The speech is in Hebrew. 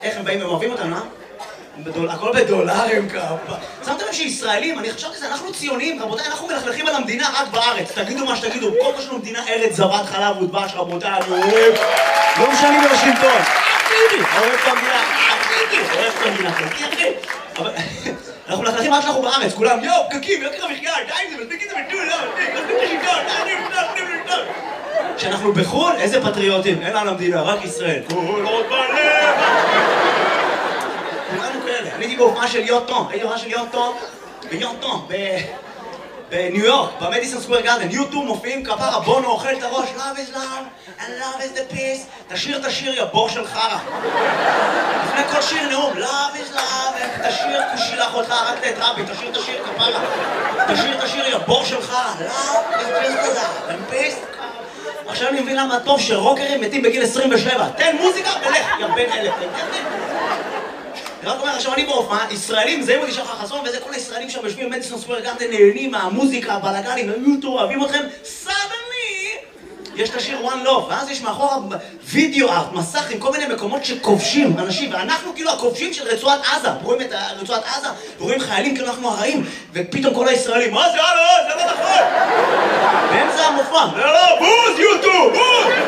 איך הם באים ואוהבים אותנו, הכל בדולרים כפה. שמתם לב שישראלים, אני חשבתי שזה, אנחנו ציונים, רבותיי, אנחנו מלכלכים על המדינה רק בארץ. תגידו מה שתגידו, כל מה שלנו מדינה ארץ זבת חלב ודבש, רבותיי, אני אוהב. לא משנים בוושינגטון. אוהב את המדינה, אוהב את המדינה, אחי. אבל אנחנו מלכלכים רק שאנחנו בארץ, כולם, יואו, פקקים, יוקר המחיה, די עם זה, מספיק את זה בטול, כשאנחנו בחו"ל, איזה פטריוטים, אין לנו המדינה, רק ישראל. כל עוד בלב! כולנו כאלה. אני הייתי בהופעה של יוטון, ביוטון, בניו יורק, במדיסון סקוואר גארדן. יוטו מופיעים כפרה, בונו אוכל את הראש, love is love and love is the peace. תשיר את השיר, יא בור של חרא. לפני כל שיר נאום, love is love, תשיר כושי אחותך, רק תטרפי, תשיר את השיר כפרה. תשיר את השיר, יא בור של חרא, love is just love and peace. עכשיו אני מבין למה טוב שרוקרים מתים בגיל 27. תן מוזיקה ולך, יא בן אלף. רק אומר, עכשיו אני בהופעה, ישראלים, זה מודי שחר חסון, וזה כל הישראלים שם יושבים במדיסון סקוואר גארדן, נהנים מהמוזיקה, הבלגנים, היוטו, אוהבים אתכם, סדני! יש את השיר One Love, ואז יש מאחורה וידאו ארט, מסך עם כל מיני מקומות שכובשים אנשים, ואנחנו כאילו הכובשים של רצועת עזה, רואים את רצועת עזה, ורואים חיילים כאילו אנחנו הרעים, ופתאום כל הישראלים, מה זה? זה לא נכון! באמצע המופע, לא, בוז, יוטו, בוז!